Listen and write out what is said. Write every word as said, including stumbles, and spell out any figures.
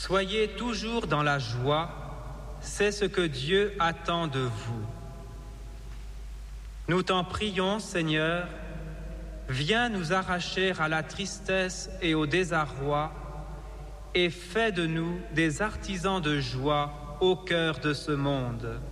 Soyez toujours dans la joie, c'est ce que Dieu attend de vous. Nous t'en prions, Seigneur, viens nous arracher à la tristesse et au désarroi et fais de nous des artisans de joie au cœur de ce monde.